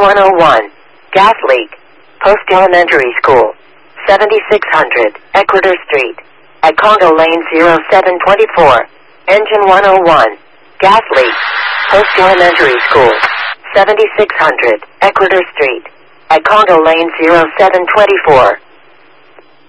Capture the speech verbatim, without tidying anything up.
one oh one. Gas leak. Post Elementary School. seventy-six hundred. Ecuador Street. At Congo Lane zero seven two four. Engine one oh one. Gas leak. Post Elementary School. seventy-six hundred. Ecuador Street. At Congo Lane zero seven two four.